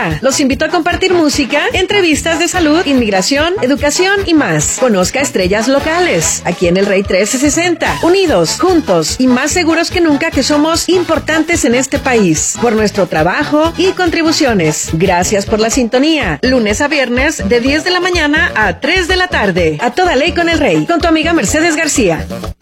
60. Los invito a compartir música, entrevistas de salud, inmigración, educación y más. Conozca estrellas locales, aquí en el Rey 1360. Unidos, juntos y más seguros que nunca que somos importantes en este país. Por nuestro trabajo y contribuciones. Gracias por la sintonía. Lunes a viernes de 10 de la mañana a 3 de la tarde. A toda ley con el Rey. Con tu amiga Mercedes García.